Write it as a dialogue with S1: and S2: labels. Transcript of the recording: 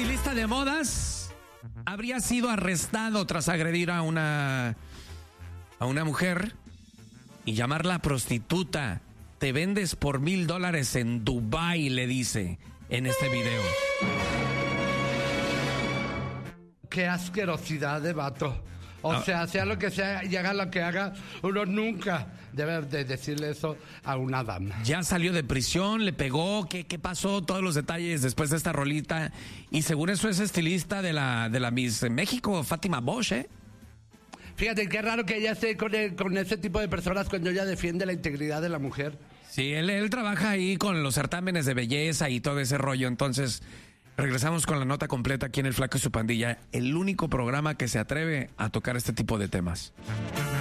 S1: estilista de modas habría sido arrestado tras agredir a una mujer y llamarla prostituta. Te vendes por $1,000 en Dubái, le dice en este video.
S2: Qué asquerosidad de vato. O sea, sea lo que sea y haga lo que haga, uno nunca debe de decirle eso a una dama.
S1: Ya salió de prisión, le pegó, ¿qué pasó? Todos los detalles después de esta rolita. Y según eso es estilista de la Miss México, Fátima Bosch, ¿eh?
S2: Fíjate, qué raro que ella esté con ese tipo de personas cuando ella defiende la integridad de la mujer.
S1: Sí, él trabaja ahí con los certámenes de belleza y todo ese rollo, entonces... Regresamos con la nota completa aquí en El Flaco y su Pandilla, el único programa que se atreve a tocar este tipo de temas.